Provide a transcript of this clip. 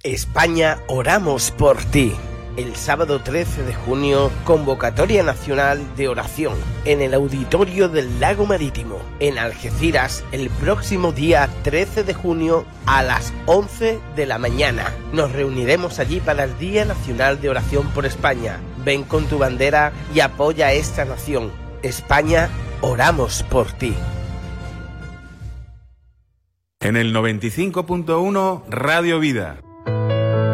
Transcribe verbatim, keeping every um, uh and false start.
España, oramos por ti. El sábado trece de junio, convocatoria nacional de oración en el auditorio del Lago Marítimo, en Algeciras, el próximo día trece de junio a las once de la mañana. Nos reuniremos allí para el Día Nacional de Oración por España. Ven con tu bandera y apoya a esta nación. España, oramos por ti. En el noventa y cinco punto uno, Radio Vida.